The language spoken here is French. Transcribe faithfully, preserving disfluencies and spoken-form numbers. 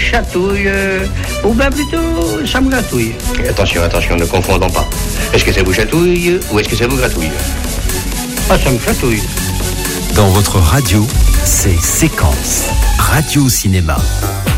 chatouille, euh, ou bien plutôt, ça me gratouille. Et attention, attention, ne confondons pas. Est-ce que ça vous chatouille ou est-ce que ça vous gratouille? Ah, ça me chatouille. Dans votre radio, c'est Séquence Radio Cinéma.